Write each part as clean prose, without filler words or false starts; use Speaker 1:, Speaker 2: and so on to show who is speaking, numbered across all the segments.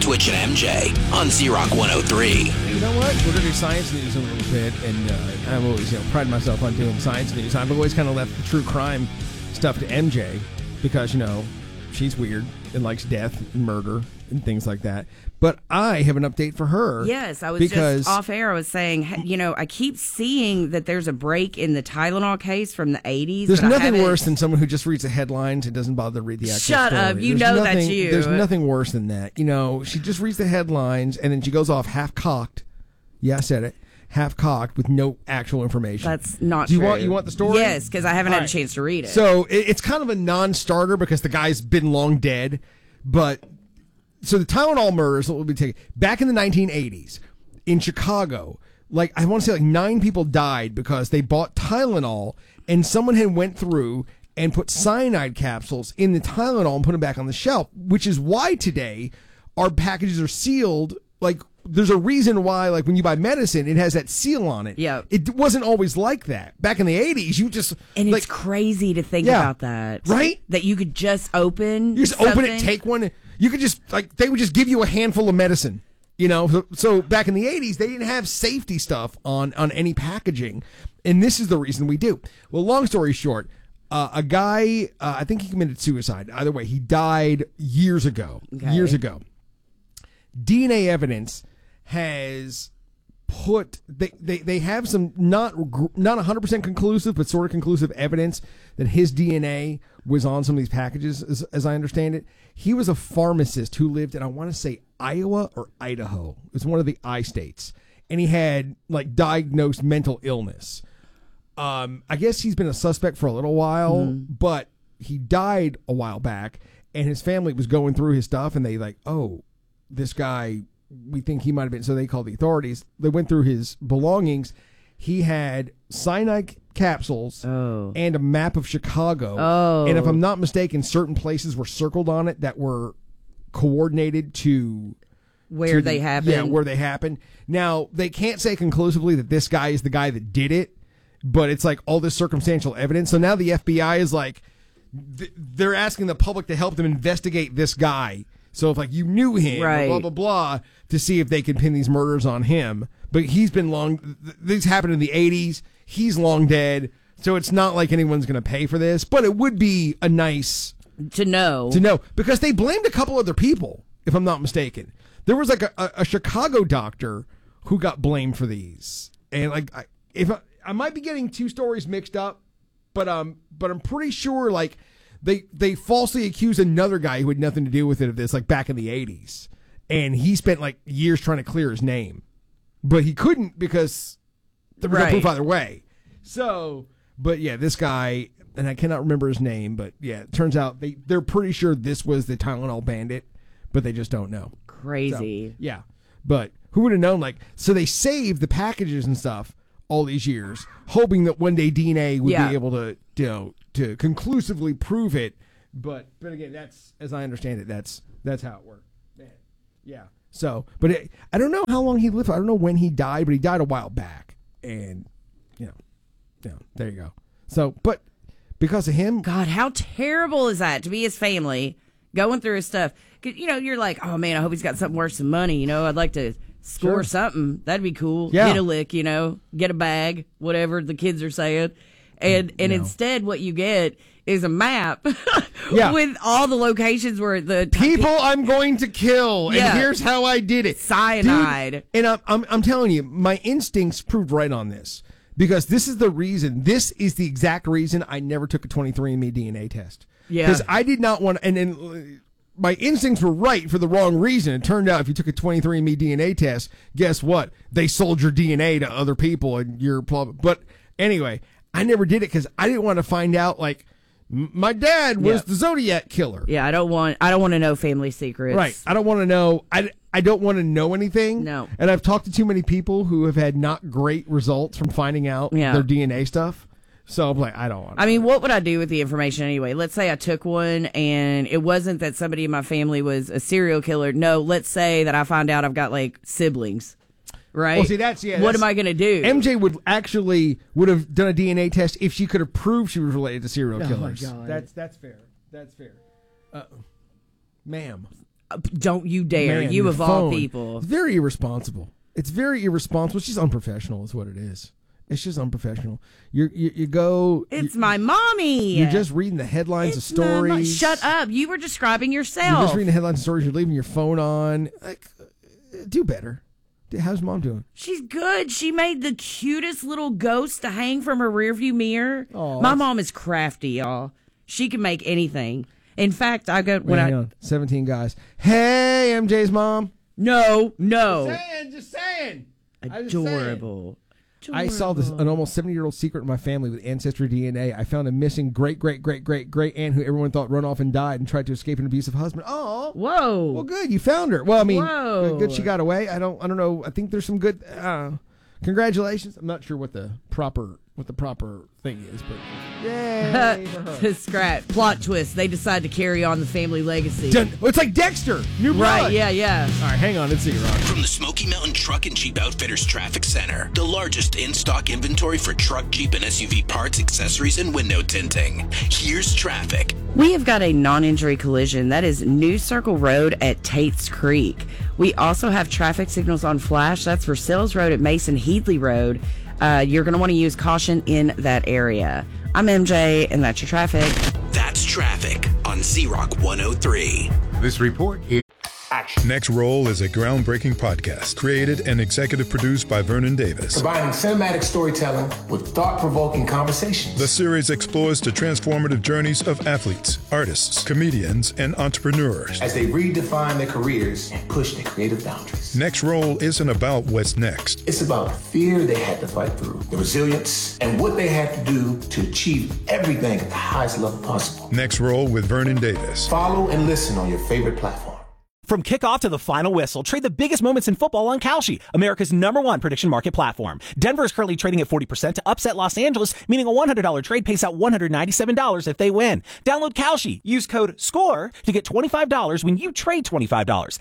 Speaker 1: Switch and MJ on Z-Rock 103.
Speaker 2: You know what? We're going to do science news in a little bit, and I've always, pride myself on doing science news. I've always kind of left the true crime stuff to MJ because, she's weird and likes death and murder and things like that. But I have an update for her.
Speaker 3: Yes, I was just off air. I was saying, I keep seeing that there's a break in the Tylenol case from the 80s.
Speaker 2: There's nothing worse than someone who just reads the headlines and doesn't bother to read the actual
Speaker 3: story.
Speaker 2: Shut up.
Speaker 3: That's you.
Speaker 2: There's nothing worse than that. She just reads the headlines and then she goes off half-cocked. Yeah, I said it. Half-cocked with no actual information.
Speaker 3: That's not true.
Speaker 2: You want the story?
Speaker 3: Yes, because I haven't had a chance to read it.
Speaker 2: So it's kind of a non-starter because the guy's been long dead. But so the Tylenol murders will be taken back in the 1980s in Chicago. I want to say 9 people died because they bought Tylenol and someone had went through and put cyanide capsules in the Tylenol and put them back on the shelf, which is why today our packages are sealed. There's a reason why, when you buy medicine, it has that seal on it.
Speaker 3: Yeah.
Speaker 2: It wasn't always like that. Back in the 80s, you just...
Speaker 3: And it's crazy to think about that.
Speaker 2: Right?
Speaker 3: That you could just open
Speaker 2: You just open it, take one. You could just, they would just give you a handful of medicine. So back in the 80s, they didn't have safety stuff on any packaging. And this is the reason we do. Well, long story short, a guy, I think he committed suicide. Either way, he died years ago.
Speaker 3: Okay.
Speaker 2: Years ago. DNA evidence has put they have some not 100% conclusive but sort of conclusive evidence that his DNA was on some of these packages as I understand it. He was a pharmacist who lived in, I want to say, Iowa or Idaho. It was one of the I states, and he had diagnosed mental illness. I guess he's been a suspect for a little while, but he died a while back, and his family was going through his stuff, and they this guy, we think he might have been, so they called the authorities. They went through his belongings. He had cyanide capsules and a map of Chicago.
Speaker 3: Oh.
Speaker 2: And if I'm not mistaken, certain places were circled on it that were coordinated to...
Speaker 3: Where they happened.
Speaker 2: Yeah, where they happened. Now, they can't say conclusively that this guy is the guy that did it, but it's all this circumstantial evidence. So now the FBI is they're asking the public to help them investigate this guy. So if you knew him,
Speaker 3: right,
Speaker 2: blah, blah, blah, to see if they could pin these murders on him. But he's been these happened in the 80s. He's long dead. So it's not like anyone's going to pay for this. But it would be a nice...
Speaker 3: To know.
Speaker 2: Because they blamed a couple other people, if I'm not mistaken. There was a Chicago doctor who got blamed for these. And I might be getting 2 stories mixed up, but I'm pretty sure They falsely accused another guy who had nothing to do with it of this, back in the 80s. And he spent, years trying to clear his name. But he couldn't because there was no proof either way. So, but yeah, this guy, and I cannot remember his name, but yeah, it turns out they're pretty sure this was the Tylenol bandit, but they just don't know.
Speaker 3: Crazy.
Speaker 2: So, yeah. But who would have known? So they saved the packages and stuff all these years, hoping that one day DNA would be able to, to conclusively prove it, but again, that's, as I understand it, that's how it worked. Man. Yeah. So, but I don't know how long he lived. I don't know when he died, but he died a while back, and there you go. So, but because of him,
Speaker 3: God, how terrible is that to be his family going through his stuff? 'Cause, you're like, oh man, I hope he's got something worse than money. I'd like to score something. That'd be cool.
Speaker 2: Yeah.
Speaker 3: Get a lick, get a bag, whatever the kids are saying. And instead what you get is a map with all the locations where the
Speaker 2: people I'm going to kill, and here's how I did it.
Speaker 3: Cyanide.
Speaker 2: Dude, and I'm telling you, my instincts proved right on this, because this is the reason. This is the exact reason I never took a 23andMe DNA test.
Speaker 3: Yeah.
Speaker 2: Because I did not want, and my instincts were right for the wrong reason. It turned out if you took a 23andMe DNA test, guess what? They sold your DNA to other people, and you're... But anyway, I never did it because I didn't want to find out, my dad was the Zodiac killer.
Speaker 3: Yeah, I don't want to know family secrets.
Speaker 2: Right. I don't want to know. I don't want to know anything.
Speaker 3: No.
Speaker 2: And I've talked to too many people who have had not great results from finding out their DNA stuff. So I'm I don't want to.
Speaker 3: I mean, what would I do with the information anyway? Let's say I took one and it wasn't that somebody in my family was a serial killer. No, let's say that I find out I've got siblings. Right.
Speaker 2: Well, see, that's
Speaker 3: what am I going to do?
Speaker 2: MJ would have done a DNA test if she could have proved she was related to serial killers.
Speaker 3: Oh my God.
Speaker 2: That's fair. That's fair. Ma'am.
Speaker 3: Don't you dare.
Speaker 2: Man,
Speaker 3: you
Speaker 2: your
Speaker 3: of all
Speaker 2: phone.
Speaker 3: people.
Speaker 2: It's very irresponsible. It's very irresponsible. It's just unprofessional is what it is. It's just unprofessional. You go.
Speaker 3: It's my mommy.
Speaker 2: You're just reading the headlines of stories.
Speaker 3: Shut up. You were describing yourself.
Speaker 2: You're just reading the headlines of stories. You're leaving your phone on. Like, do better. How's mom doing?
Speaker 3: She's good. She made the cutest little ghost to hang from her rearview mirror.
Speaker 2: Aw.
Speaker 3: My mom is crafty, y'all. She can make anything. In fact, I go
Speaker 2: Hang on. 17 guys. Hey, MJ's mom.
Speaker 3: No.
Speaker 2: Just saying.
Speaker 3: Adorable.
Speaker 2: I saw an almost 70-year-old secret in my family with Ancestry DNA. I found a missing great aunt who everyone thought run off and died and tried to escape an abusive husband. Oh,
Speaker 3: Whoa.
Speaker 2: well, good. You found her. Well, I mean,
Speaker 3: Whoa.
Speaker 2: good she got away. I don't know. I think there's some good. Congratulations. I'm not sure what the proper thing is, but yay for her.
Speaker 3: Scrap. Plot twist. They decide to carry on the family legacy.
Speaker 2: It's like Dexter. New blood.
Speaker 3: Right, yeah.
Speaker 2: All right, hang on. Let's see, Rock.
Speaker 1: From the Smoky Mountain Truck and Jeep Outfitters Traffic Center, the largest in-stock inventory for truck, Jeep, and SUV parts, accessories, and window tinting. Here's traffic.
Speaker 3: We have got a non-injury collision. That is New Circle Road at Tate's Creek. We also have traffic signals on flash. That's for Sills Road at Mason Headley Road. You're going to want to use caution in that area. I'm MJ, and that's your traffic.
Speaker 1: That's traffic on Z-Rock 103.
Speaker 4: This report is action.
Speaker 5: Next Roll is a groundbreaking podcast created and executive produced by Vernon Davis.
Speaker 6: Combining cinematic storytelling with thought-provoking conversations.
Speaker 5: The series explores the transformative journeys of athletes, artists, comedians, and entrepreneurs
Speaker 6: as they redefine their careers and push their creative boundaries.
Speaker 5: Next Roll isn't about what's next.
Speaker 6: It's about the fear they had to fight through, the resilience, and what they had to do to achieve everything at the highest level possible.
Speaker 5: Next Roll with Vernon Davis.
Speaker 6: Follow and listen on your favorite platform.
Speaker 7: From kickoff to the final whistle, trade the biggest moments in football on Kalshi, America's #1 prediction market platform. Denver is currently trading at 40% to upset Los Angeles, meaning a $100 trade pays out $197 if they win. Download Kalshi. Use code SCORE to get $25 when you trade $25.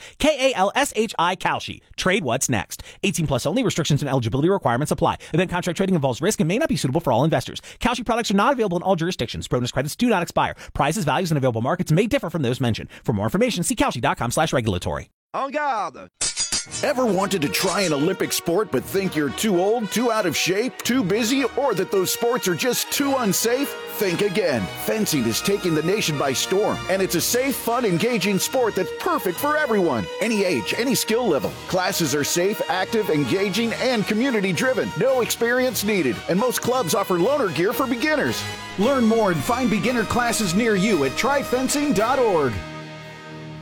Speaker 7: KALSHI Kalshi. Trade what's next. 18 plus only. Restrictions and eligibility requirements apply. Event contract trading involves risk and may not be suitable for all investors. Kalshi products are not available in all jurisdictions. Bonus credits do not expire. Prices, values, and available markets may differ from those mentioned. For more information, see Kalshi.com/regulatory.
Speaker 8: En garde! Ever wanted to try an Olympic sport but think you're too old, too out of shape, too busy, or that those sports are just too unsafe? Think again. Fencing is taking the nation by storm, and it's a safe, fun, engaging sport that's perfect for everyone. Any age, any skill level. Classes are safe, active, engaging, and community-driven. No experience needed, and most clubs offer loaner gear for beginners. Learn more and find beginner classes near you at tryfencing.org.